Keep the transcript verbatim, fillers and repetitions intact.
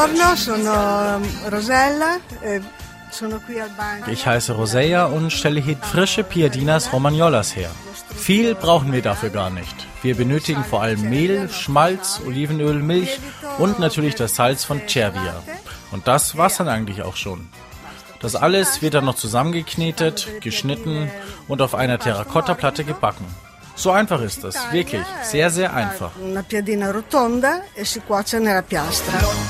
Ich heiße Roseia und stelle hier frische Piadinas Romagnolas her. Viel brauchen wir dafür gar nicht. Wir benötigen vor allem Mehl, Schmalz, Olivenöl, Milch und natürlich das Salz von Cervia. Und das war's dann eigentlich auch schon. Das alles wird dann noch zusammengeknetet, geschnitten und auf einer Terrakottaplatte gebacken. So einfach ist das, wirklich, sehr, sehr einfach. Una piadina rotonda e si cuoce nella piastra.